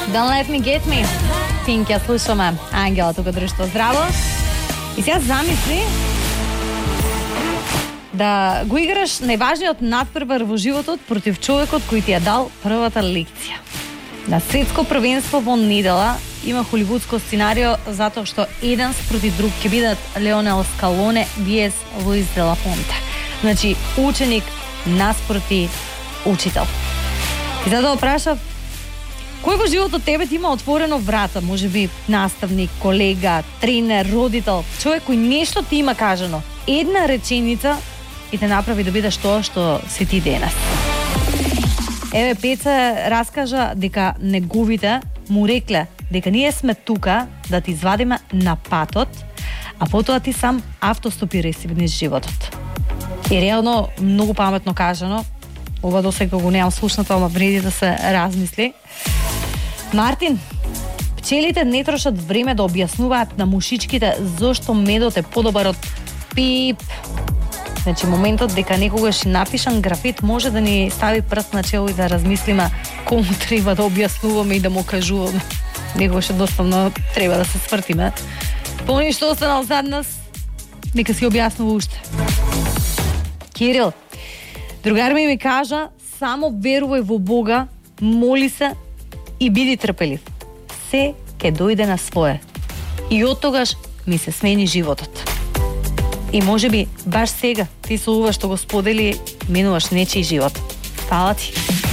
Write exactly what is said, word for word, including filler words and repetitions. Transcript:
Don't let me get me. Пинк, ја слушаме. Ангела тука друштво, здраво. И сега замисли да го играш најважниот надпревар во животот против човекот кој ти ја дал првата лекција. На светско првенство во недела има холивудско сценарио затоа што еден спроти друг ќе бидат Леонел Скалоне vs Луис де ла Фонте. Значи, ученик наспроти учител. И затоа прашав, кој во животот тебе ти има отворено врата? Може би наставник, колега, тренер, родител, човек кој нешто ти има кажано. Една реченица и те направи да бидеш тоа што си ти денес. Еве, Пеца раскажа дека неговите му рекле дека ние сме тука да ти извадиме на патот, а потоа ти сам автостопирај си низ животот. И реално многу паметно кажано. Ова до сега го немам слушнато, ама вреди да се размисли. Мартин, пчелите не трошат време да објаснуваат на мушичките зошто медот е подобар од пип. Значи, моментот дека некогаш напишан графит може да ни стави прст на чело и да размислиме кому треба да објаснуваме и да му кажуваме. Некогаш едноставно треба да се свртиме. Пони што останал зад нас, нека си објаснува уште. Кирил, другар ми ми кажа, само верувај во Бога, моли се и биди трпелив. Се ќе дојде на свое. И од тогаш ми се смени животот. И може би баш сега ти со ова што го сподели минуваш нечи живот. Фала ти.